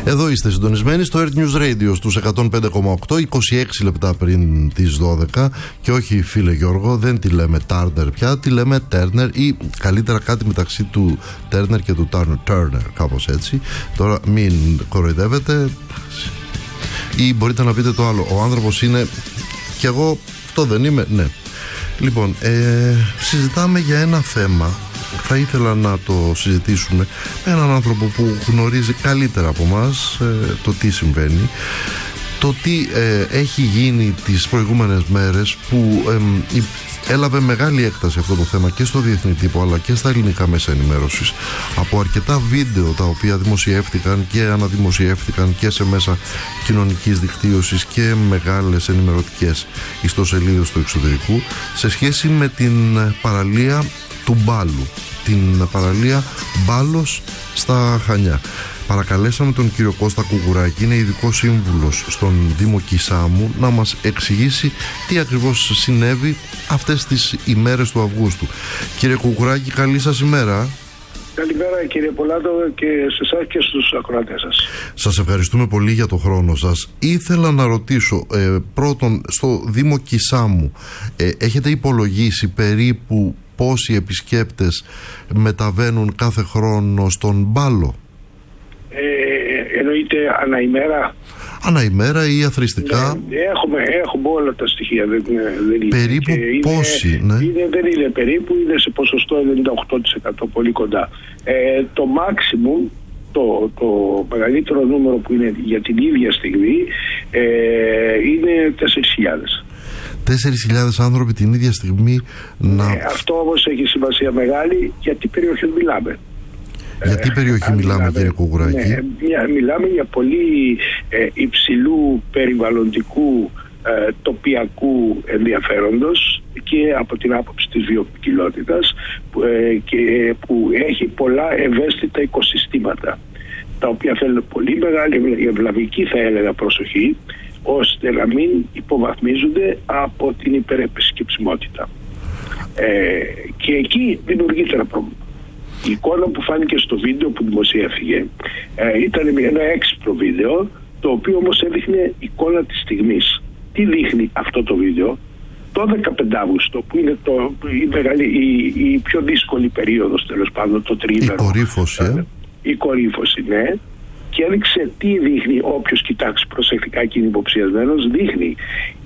Εδώ είστε συντονισμένοι στο Earth News Radio στους 105,8, 26 λεπτά πριν τις 12. Και όχι, φίλε Γιώργο, δεν τη λέμε Turner πια, τη λέμε Turner, ή καλύτερα κάτι μεταξύ του Turner και του Turner, κάπως έτσι. Τώρα μην κοροϊδεύετε, ή μπορείτε να πείτε το άλλο, ο άνθρωπος είναι και εγώ αυτό δεν είμαι. Ναι. Λοιπόν, συζητάμε για ένα θέμα. Θα ήθελα να το συζητήσουμε με έναν άνθρωπο που γνωρίζει καλύτερα από μας το τι συμβαίνει, το τι έχει γίνει τις προηγούμενες μέρες, που έλαβε μεγάλη έκταση αυτό το θέμα και στο διεθνή τύπο αλλά και στα ελληνικά μέσα ενημέρωσης, από αρκετά βίντεο τα οποία δημοσιεύτηκαν και αναδημοσιεύτηκαν και σε μέσα κοινωνικής δικτύωσης και μεγάλες ενημερωτικές ιστοσελίδες του εξωτερικού, σε σχέση με την παραλία του Μπάλου, την παραλία Μπάλος στα Χανιά. Παρακαλέσαμε τον κύριο Κώστα Κουκουράκη, είναι ειδικός σύμβουλος στον Δήμο Κισάμου, να μας εξηγήσει τι ακριβώς συνέβη αυτές τις ημέρες του Αυγούστου. Κύριε Κουκουράκη, καλή σας ημέρα. Καλημέρα κύριε Πολάτο και σε εσάς και στους ακροατές σας. Σας ευχαριστούμε πολύ για το χρόνο σας. Ήθελα να ρωτήσω, πρώτον, στο Δήμο Κισάμου έχετε υπολογίσει περίπου πόσοι επισκέπτες μεταβαίνουν κάθε χρόνο στον Μπάλο? Εννοείται αναημέρα? Αναημέρα ή αθροιστικά? Ναι, έχουμε όλα τα στοιχεία. Δεν περίπου πόσοι? Ναι. Δεν είναι περίπου, είναι σε ποσοστό 98%, πολύ κοντά. Το maximum, το μεγαλύτερο νούμερο που είναι για την ίδια στιγμή είναι 4.000. 4.000 άνθρωποι την ίδια στιγμή να... αυτό όμως έχει σημασία μεγάλη, γιατί περιοχή μιλάμε. Για τι περιοχή μιλάμε, κύριε Κουκουράκη? Μιλάμε για πολύ υψηλού περιβαλλοντικού τοπιακού ενδιαφέροντος και από την άποψη της βιοποικιλότητας, και που έχει πολλά ευαίσθητα οικοσυστήματα, τα οποία θέλουν πολύ μεγάλη ευλαβική, θα έλεγα, προσοχή, ώστε να μην υποβαθμίζονται από την υπερεπισκεψιμότητα. Και εκεί δημιουργείται ένα πρόβλημα. Η εικόνα που φάνηκε στο βίντεο που δημοσιεύθηκε ήταν ένα έξυπνο βίντεο, το οποίο όμως έδειχνε εικόνα της στιγμής. Τι δείχνει αυτό το βίντεο? Το 15 Αύγουστο, που είναι η πιο δύσκολη περίοδος, τέλος πάντων, το τρίμηνο. Η κορύφωση. Η κορύφωση, ναι. Και έδειξε τι δείχνει. Όποιος κοιτάξει προσεκτικά και είναι υποψιασμένος, δείχνει